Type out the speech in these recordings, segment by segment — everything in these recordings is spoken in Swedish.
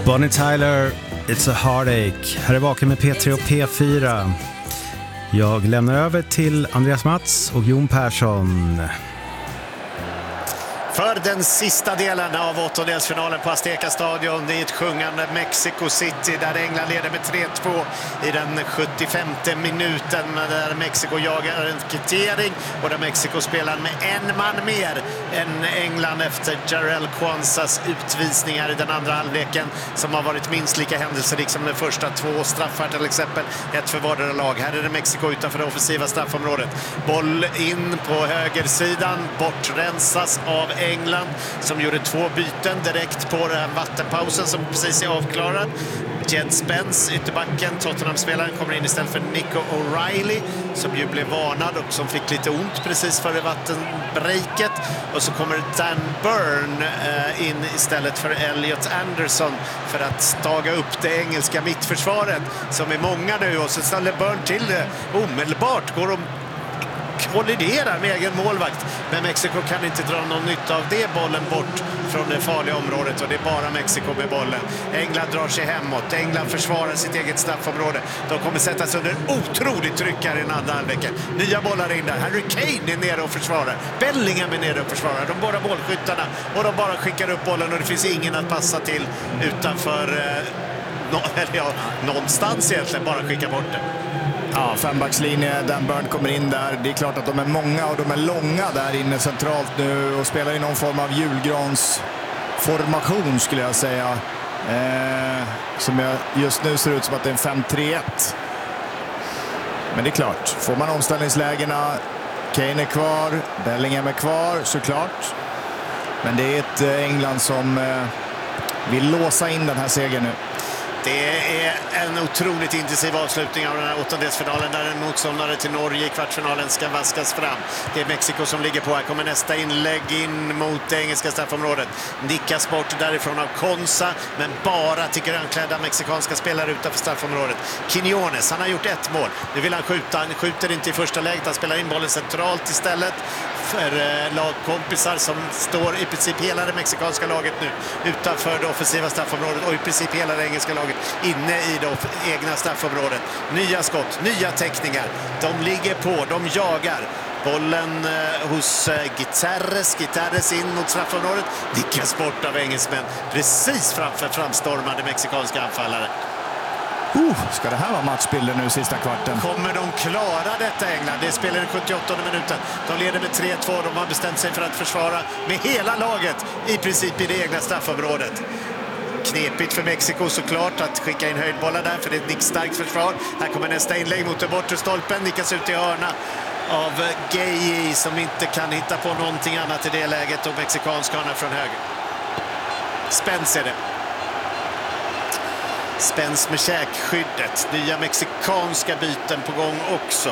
Bonnie Tyler, It's a Heartache. Här är Vaken med P3 och P4. Jag lämnar över till Andreas Mats och Jon Persson. För den sista delen av åttondelsfinalen på Azteca stadion i ett sjungande Mexico City där England leder med 3-2 i den 75:e minuten, där Mexiko jagar en kvittering och där Mexiko spelar med en man mer än England efter Jarell Kwanzas utvisningar i den andra halvleken, som har varit minst lika händelserik som de första två straffar till exempel, ett för vardera lag. Här är det Mexiko utanför det offensiva straffområdet. Boll in på högersidan, bortrensas av England som gjorde 2 byten direkt på den vattenpausen som precis är avklarad. Jed Spence, ytterbacken, Tottenham-spelaren, kommer in istället för Nico O'Reilly som ju blev varnad och som fick lite ont precis före vattenbreaket. Och så kommer Dan Burn in istället för Elliot Anderson för att staga upp det engelska mittförsvaret som är många nu, och så ställer Burn till det omedelbart. Går de kolliderar med egen målvakt, men Mexiko kan inte dra någon nytta av det. Bollen bort från det farliga området och det är bara Mexiko med bollen. England drar sig hemåt. England försvarar sitt eget straffområde. De kommer sättas under otroligt tryck här i den andra halvleken. Nya bollar in där. Harry Kane är nere och försvarar. Bellingham är nere och försvarar. De båda målskyttarna, och de bara skickar upp bollen och det finns ingen att passa till utanför någonstans egentligen. Bara skicka bort det. Ja, fembackslinje, Dan Burn kommer in där. Det är klart att de är många och de är långa där inne centralt nu och spelar i någon form av julgransformation skulle jag säga. Som just nu ser ut som att det är en 5-3-1. Men det är klart, får man omställningslägena, Kane är kvar, Bellingham är kvar såklart. Men det är ett England som vill låsa in den här segern nu. Det är en otroligt intensiv avslutning av den här åttondelsfinalen där en motståndare till Norge i kvartsfinalen ska vaskas fram. Det är Mexiko som ligger på. Här kommer nästa inlägg in mot det engelska straffområdet. Nickas bort därifrån av Konsa, men bara till grönklädda mexikanska spelare utanför straffområdet. Quiñones, han har gjort 1 mål. Nu vill han skjuta. Han skjuter inte i första läget. Han spelar in bollen centralt istället för lagkompisar som står i princip hela det mexikanska laget nu utanför det offensiva straffområdet och i princip hela det engelska laget inne i det egna straffområdet. Nya skott, nya täckningar. De ligger på, de jagar. Bollen hos Gutierrez in mot straffområdet. Nickas bort av engelsmän precis framför framstormande mexikanska anfallare. Ska det här vara matchbilden nu sista kvarten? Kommer de klara detta England? Det spelar den 78:e minuten. De leder med 3-2. De har bestämt sig för att försvara med hela laget i princip i det egna straffområdet. Knepigt för Mexiko såklart att skicka in höjdbollar där, för det är ett nickstarkt försvar. Här kommer nästa inlägg mot den bortre stolpen. Nickas ut i hörna av Gueye som inte kan hitta på någonting annat i det läget, och mexikansk hörna från höger. Spence är det. Spence med käkskyddet. Nya mexikanska byten på gång också.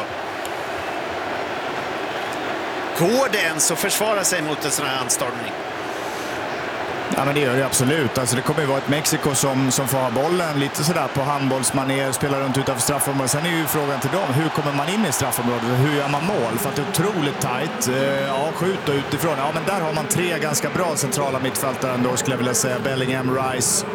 Går det ens att försvara sig mot en sån här anstormning? Ja, men det gör det absolut. Alltså, det kommer ju vara ett Mexiko som får ha bollen lite sådär på handbollsmanér, spelar runt utanför straffområdet. Sen är ju frågan till dem, hur kommer man in i straffområdet? Hur gör man mål? För att det är otroligt tajt. Ja, skjuta utifrån. Ja, men där har man 3 ganska bra centrala mittfältare ändå, skulle jag vilja säga. Bellingham, Rice.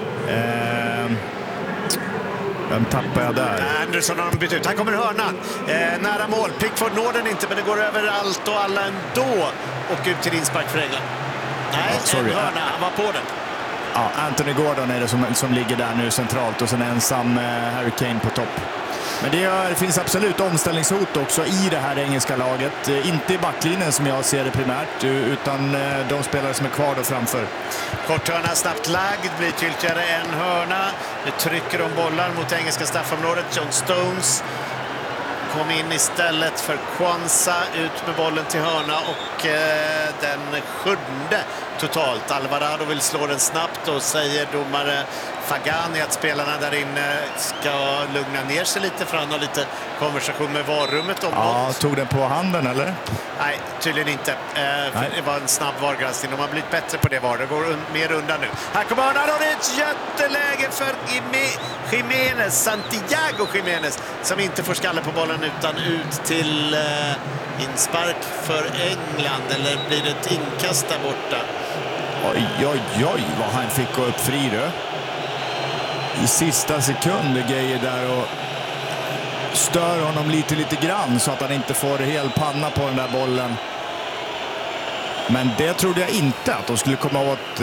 Vem tappar jag där? Anderson har de bytt ut. Här kommer hörnan. Nära mål. Pickford når den inte, men det går över allt och alla ändå. Och ut till inspark för England. Nej, en hörna. Han var på den. Ja, Anthony Gordon är det som ligger där nu centralt, och sen ensam Harry Kane på topp. Men det finns absolut omställningshot också i det här engelska laget. Inte i backlinjen som jag ser det primärt, utan de spelare som är kvar då framför. Korthörna snabbt lagd, blir tydligare en hörna. Nu trycker de bollar mot engelska straffområdet. John Stones kom in istället för Kwanza, ut med bollen till hörna, och den 7:e totalt. Alvarado vill slå den snabbt och säger domare Fagani att spelarna där inne ska lugna ner sig lite, för han har lite konversation med varummet om något. Tog den på handen eller? Nej, tydligen inte. Det var en snabb vargranskning. De har blivit bättre på det var. Det går mer undan nu. Här kommer hörnan och det är ett jätteläge för Jiménez, Santiago Jiménez, som inte får skalle på bollen utan ut till inspark för England. Eller blir det ett inkast där borta? Oj, vad han fick gå upp fri då. i sista sekund grejer där och stör honom lite grann så att han inte får hel panna på den där bollen. Men det trodde jag inte, att de skulle komma åt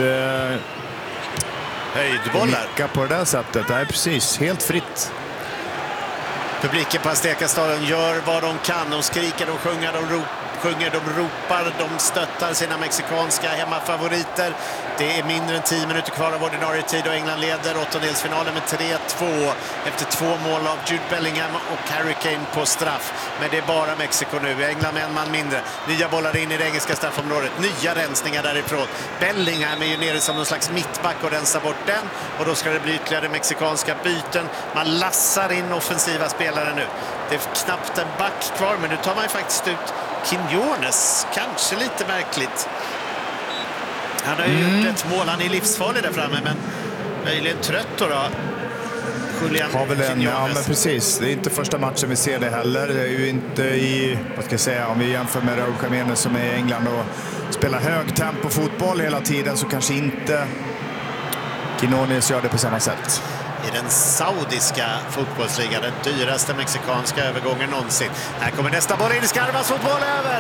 höjdbollar på det där sättet. Det är precis helt fritt. Publiken på Azteca-stadion gör vad de kan. De skriker, de sjunger, de ropar, de stöttar sina mexikanska hemmafavoriter. Det är mindre än 10 minuter kvar av ordinarie tid och England leder åttondelsfinalen med 3-2 efter 2 mål av Jude Bellingham och Harry Kane på straff. Men det är bara Mexiko nu. England med en man mindre. Nya bollar in i det engelska straffområdet. Nya rensningar därifrån. Bellingham är ju nere som någon slags mittback och rensar bort den. Och då ska det bli ytterligare mexikanska byten. Man lassar in offensiva spelare nu. Det är knappt en back kvar, men nu tar man ju faktiskt ut Quiñones. Kanske lite märkligt. Han har ju gjort ett mål. Han är livsfarlig där framme, men möjligen trött då. Julian har väl en, ja, men Quiñones. precis. Det är inte första matchen vi ser det heller. Det är ju inte i, vad ska jag säga, om vi jämför med Raúl Jiménez som är i England och spelar hög tempo fotboll hela tiden, så kanske inte Quiñones gör det på samma sätt. I den saudiska fotbollsligan, den dyraste mexikanska övergången någonsin. Här kommer nästa boll in i Skarvas fotboll över.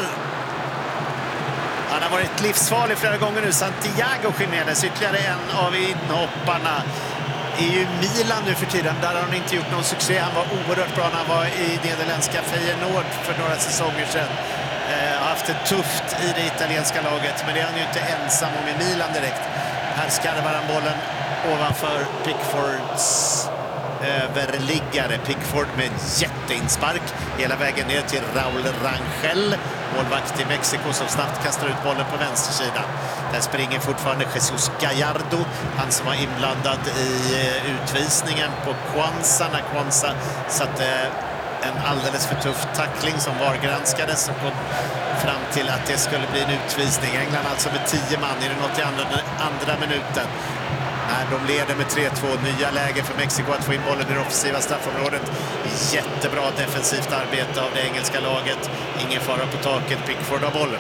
Han har varit livsfarlig flera gånger nu. Santiago Jiménez, ytterligare en av inhopparna. Är ju Milan nu för tiden. Där har han inte gjort någon succé. Han var oerhört bra när han var i nederländska Feyenoord för några säsonger sedan. Har haft det tufft i det italienska laget, men det är han ju inte ensam om i Milan direkt. Här skarvar han bollen ovanför Pickfords överliggare. Pickford med jätteinspark hela vägen ner till Raúl Rangel, målvakt i Mexiko, som snabbt kastar ut bollen på vänstersidan. Där springer fortfarande Jesus Gallardo, han som var inblandad i utvisningen på Kwanza när Kwanza satte en alldeles för tuff tackling som var granskades och kom fram till att det skulle bli en utvisning. England alltså med 10 man i den 82:a minuten. När de leder med 3-2. Nya läge för Mexiko att få in bollen i det offensiva straffområdet. Jättebra defensivt arbete av det engelska laget. Ingen fara på taket. Pickford har bollen.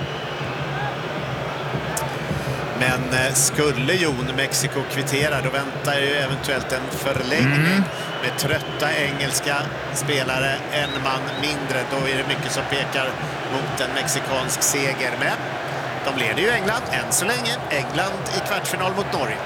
Men skulle Mexiko kvittera, då väntar ju eventuellt en förlängning med trötta engelska spelare, en man mindre. Då är det mycket som pekar mot en mexikansk seger. Men de leder ju England än så länge. England i kvartsfinal mot Norge.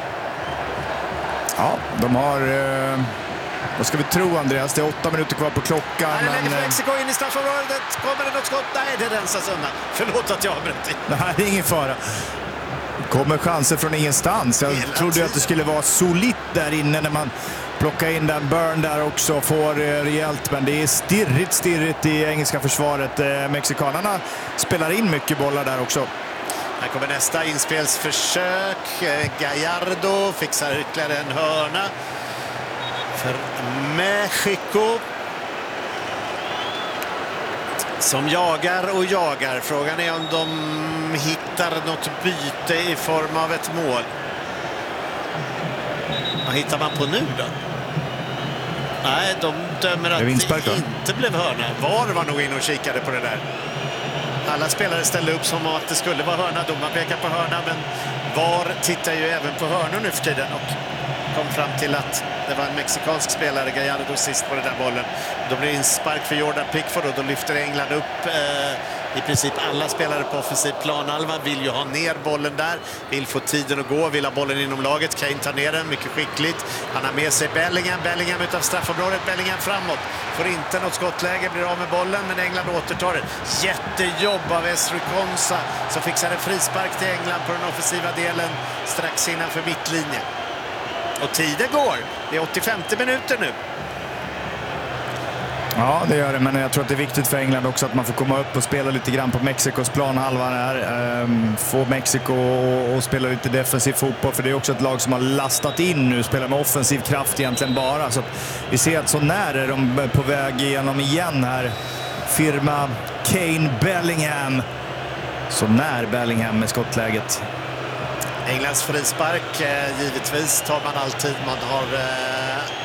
Ja, de har... vad ska vi tro, Andreas? Det är 8 minuter kvar på klockan. Nej, men Mexiko in i straffområdet. Kommer det något skott? Nej, det rensas undan. Förlåt att jag har brutit. Nej, det är ingen fara. Kommer chanser från ingenstans. Jag trodde att det skulle vara solitt där inne när man plockar in den. Burn där också får rejält, men det är stirrigt i engelska försvaret. Mexikanerna spelar in mycket bollar där också. Här kommer nästa inspelsförsök. Gallardo fixar ytterligare en hörna för Mexiko, som jagar och jagar. Frågan är om de hittar något byte i form av ett mål. Vad hittar man på nu då? Nej, de dömer att det inte blev hörna. VAR var nog in och kikade på det där. Alla spelare ställde upp som att det skulle vara hörna. Domaren pekar på hörna, men VAR tittar ju även på hörnor nu för tiden och kom fram till att det var en mexikansk spelare, Gallardo, sist på den där bollen. Då blir det en spark för Jordan Pickford och då lyfter England upp i princip alla spelare på offensiv planhalva. Vill ju ha ner bollen där, vill få tiden att gå, vill ha bollen inom laget. Kane tar ner den mycket skickligt. Han har med sig Bellingham utav straffområdet. Bellingham framåt, får inte något skottläge, blir av med bollen, men England återtar det. Jättejobb av Ezri Konsa som fixar en frispark till England på den offensiva delen strax innanför mittlinjen. Och tiden går. Det är 85:e minuter nu. Ja, det gör det, men jag tror att det är viktigt för England också att man får komma upp och spela lite grann på Mexikos planhalva här. Få Mexiko och spela lite defensiv fotboll, för det är också ett lag som har lastat in nu, spelar med offensiv kraft egentligen bara. Så att vi ser att så när är de på väg igenom igen här. Firma Kane Bellingham. Så när Bellingham med skottläget. Englands frispark, givetvis tar man alltid. Man har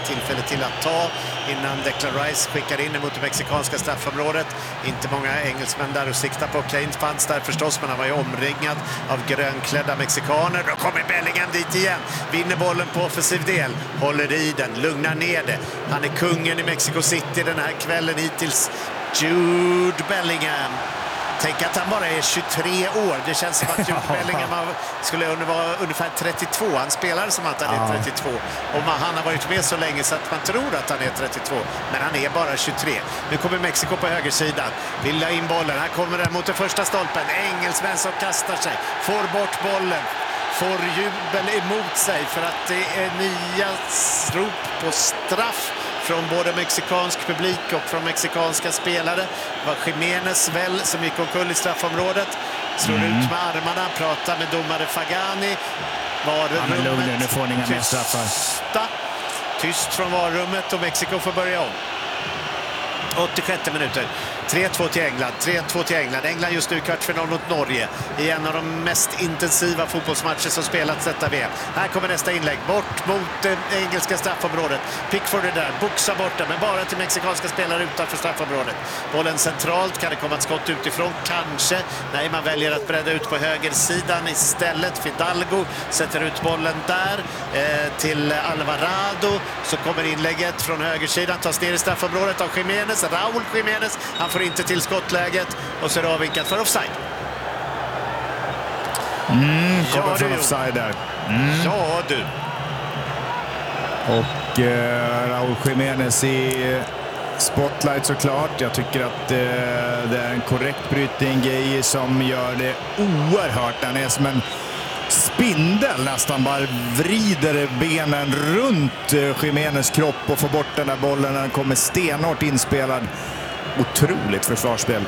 tillfälle till att ta innan Declan Rice skickar in mot det mexikanska straffområdet. Inte många engelsmän där och siktar på. Kane fanns där förstås, men han var ju omringad av grönklädda mexikaner. Då kommer Bellingham dit igen. Vinner bollen på offensiv del. Håller i den, lugnar ner det. Han är kungen i Mexico City den här kvällen hittills. Jude Bellingham. Tänk att han bara är 23 år. Det känns som att Jude Bellingham skulle vara ungefär 32. Han spelar som att han är 32. Och han har varit med så länge så att man tror att han är 32. Men han är bara 23. Nu kommer Mexiko på högersidan. Vill la in bollen. Här kommer den mot den första stolpen. Engelsmän som kastar sig. Får bort bollen. Får jubel emot sig för att det är nya rop på straff från både mexikansk publik och från mexikanska spelare. Det var Jiménez väl som gick omkull i straffområdet. Slår ut med armarna, pratar med domare Fagani. Varummet nu får ni inga mer straffar. Tyst från varummet och Mexiko får börja om. 86 minuter. 3-2 till England. 3-2 till England. England just nu i kvartsfinal mot Norge i en av de mest intensiva fotbollsmatcher som spelats detta VM. Här kommer nästa inlägg. Bort mot det engelska straffområdet. Pickford är där. Boxar bort den, men bara till mexikanska spelare utanför straffområdet. Bollen centralt. Kan det komma ett skott utifrån? Kanske. Nej, man väljer att bredda ut på högersidan istället. Fidalgo sätter ut bollen där till Alvarado. Så kommer inlägget från högersidan. Tas ner i straffområdet av Jiménez. Raúl Jiménez. Han får inte till skottläget och så är det avvinkat för offside. Kommer från offside där. Ja, du. Och Raúl Jiménez i spotlight såklart. Jag tycker att det är en korrekt brytning. Gueye som gör det oerhört. Han är som en spindel nästan, bara vrider benen runt Jiménez kropp och får bort den där bollen när den kommer stenhårt inspelad. Otroligt försvarsspel.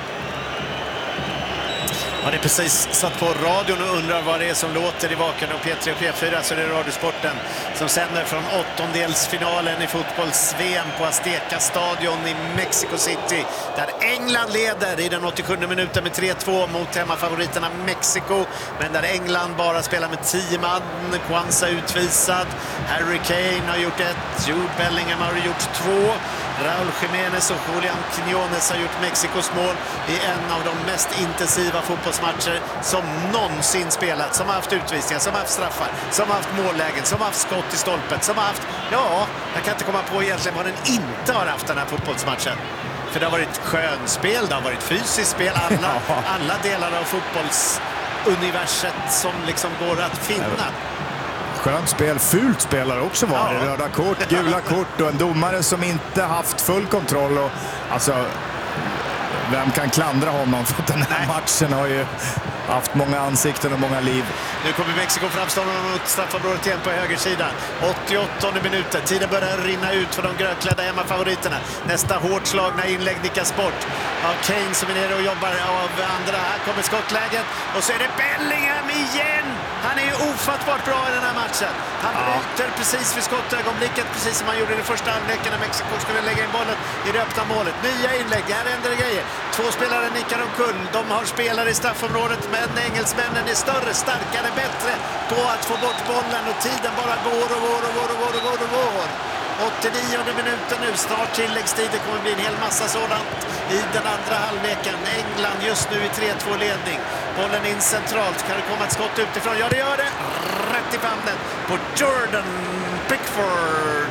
Ja, det är precis satt på radion och undrar vad det är som låter i Vaken och P3 och P4, så det är Radiosporten som sänder från åttondelsfinalen i fotbolls-VM på Azteca stadion i Mexico City, där England leder i den 87 minuten med 3-2 mot hemmafavoriterna Mexiko, men där England bara spelar med 10 man. Kwanza utvisad, Harry Kane har gjort 1, Jude Bellingham har gjort 2, Raúl Jiménez och Julián Quiñones har gjort Mexikos mål i en av de mest intensiva fotbollsmatcher som någonsin spelat, som har haft utvisningar, som har haft straffar, som har haft mållägen, som har haft skott i stolpen, som har haft, ja, jag kan inte komma på egentligen vad den inte har haft, den här fotbollsmatchen. För det har varit skönspel, det har varit fysiskt spel, alla delar av fotbollsuniverset som liksom går att finna. Skönt spel, fult spelare också var det. Röda kort, gula kort och en domare som inte haft full kontroll. Och, alltså, vem kan klandra honom? För den här matchen har ju haft många ansikten och många liv. Nu kommer Mexiko framstående mot straffområdet igen på högersidan. 88 minuter. Tiden börjar rinna ut för de grönklädda hemmafavoriterna. Nästa hårt slagna inlägg nickas bort av Kane som är nere och jobbar av andra. Här kommer skottläget och så är det Bellingham igen. Han är ju ofattbart bra i den här matchen. Han bryter precis vid skottögonblicket, precis som han gjorde i den första halvleken när Mexiko skulle lägga in bollen i det öppna målet. Nya inlägg, här händer det grejer. 2 spelare nickar omkull. De har spelare i straffområdet, men engelsmännen är större, starkare, bättre på att få bort bollen och tiden bara går och går. 89 minuten nu, snart tilläggstid. Det kommer bli en hel massa sådant i den andra halvleken. England just nu i 3-2-ledning. Bollen in centralt. Kan det komma ett skott utifrån? Ja, det gör det. Rätt i famnen på Jordan Pickford.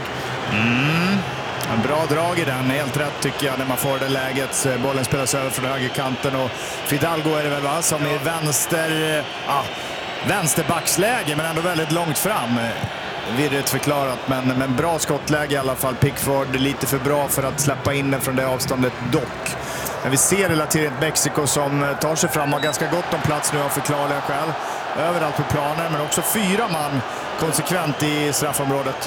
En bra drag i den, helt rätt tycker jag när man får det läget. Bollen spelas över från högerkanten och Fidalgo är det väl, va? Som i vänsterbacksläge, men ändå väldigt långt fram. Virrigt förklarat, men bra skottläge i alla fall. Pickford lite för bra för att släppa in den från det avståndet dock. Men vi ser hela tiden Mexiko som tar sig fram och har ganska gott om plats nu av förklarliga skäl. Överallt på planen, men också 4 man konsekvent i straffområdet.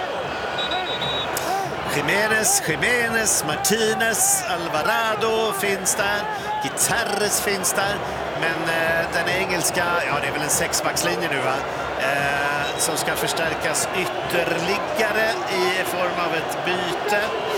Jiménez, Martinez, Alvarado finns där, Guiterres finns där, men den engelska, ja det är väl en 6-backslinje nu va, som ska förstärkas ytterligare i form av ett byte.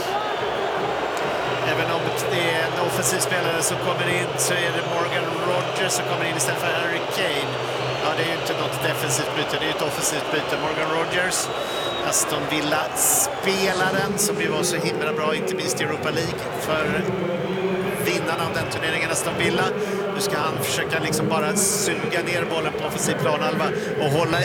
Även om det är en offensiv spelare som kommer in så är det Morgan Rogers som kommer in istället för Harry Kane. Ja, det är ju inte något defensivt byte, det är ett offensivt byte. Morgan Rogers Aston Villa-spelaren som ju var så himla bra, inte minst i Europa League, för vinnarna av den turneringen, Aston Villa. Nu ska han försöka liksom bara suga ner bollen på offensiv planhalva och hålla